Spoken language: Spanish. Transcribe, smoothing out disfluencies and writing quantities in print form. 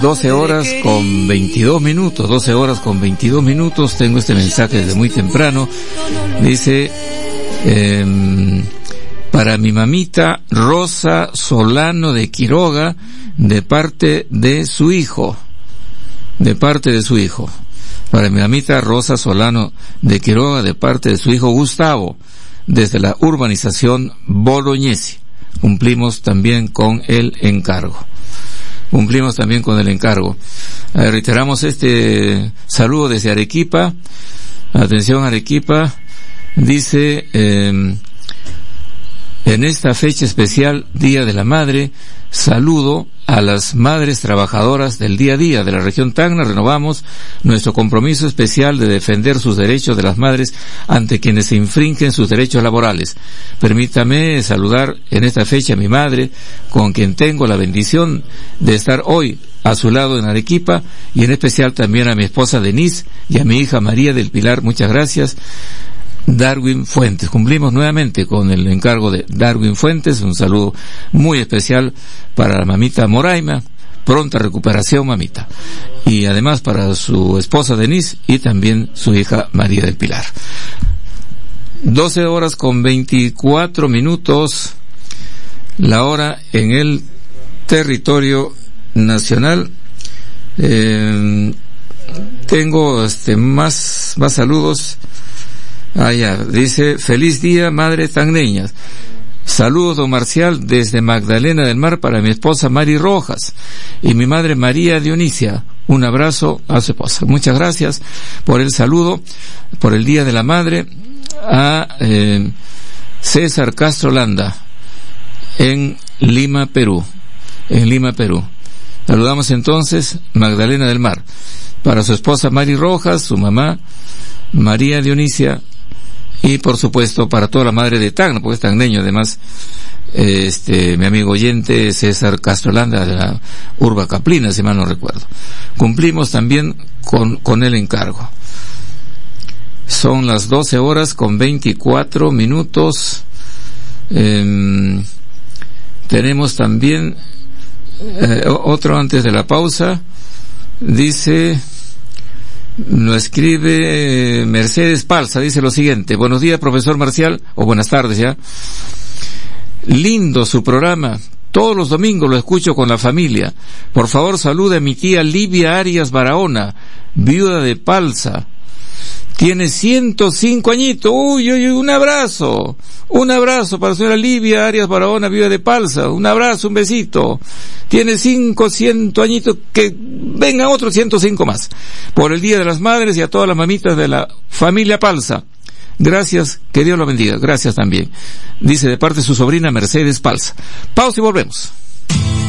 12 horas con 22 minutos, 12 horas con 22 minutos, tengo este mensaje desde muy temprano, dice, para mi mamita Rosa Solano de Quiroga, de parte de su hijo, para mi mamita Rosa Solano de Quiroga, de parte de su hijo Gustavo, desde la urbanización Bolognesi. Cumplimos también con el encargo. Reiteramos este saludo desde Arequipa. Atención, Arequipa. Dice, en esta fecha especial, Día de la Madre, saludo a las madres trabajadoras del día a día de la región Tacna. Renovamos nuestro compromiso especial de defender sus derechos de las madres ante quienes se infringen sus derechos laborales. Permítame saludar en esta fecha a mi madre, con quien tengo la bendición de estar hoy a su lado en Arequipa, y en especial también a mi esposa Denise y a mi hija María del Pilar. Muchas gracias. Darwin Fuentes. Cumplimos nuevamente con el encargo de Darwin Fuentes. Un saludo muy especial para la mamita Moraima. Pronta recuperación, mamita. Y además para su esposa Denise y también su hija María del Pilar. 12 horas con 24 minutos, la hora en el territorio nacional. Tengo más saludos. Dice, feliz día, madre tacneñas. Saludos, don Marcial, desde Magdalena del Mar para mi esposa Mari Rojas y mi madre María Dionisia. Un abrazo a su esposa. Muchas gracias por el saludo, por el Día de la Madre, a César Castro Landa, en Lima, Perú. Saludamos entonces Magdalena del Mar, para su esposa Mari Rojas, su mamá María Dionisia, y por supuesto para toda la madre de Tacna, porque es tacneño además, mi amigo oyente César Castrolanda de la Urba Caplina, si mal no recuerdo. Cumplimos también con el encargo. Son las 12 horas con 24 minutos. Tenemos también otro antes de la pausa. Dice, lo escribe Mercedes Palza, dice lo siguiente: buenos días, profesor Marcial, o buenas tardes ya. Lindo su programa, todos los domingos lo escucho con la familia. Por favor, salude a mi tía Livia Arias Barahona, viuda de Palza. Tiene 105 añitos. Uy, un abrazo para la señora Livia Arias Barahona, viuda de Palza. Un abrazo, un besito. Tiene 100 añitos, que vengan otros 105 más. Por el Día de las Madres y a todas las mamitas de la familia Palza. Gracias, que Dios lo bendiga. Gracias también. Dice de parte de su sobrina Mercedes Palza. Pausa y volvemos.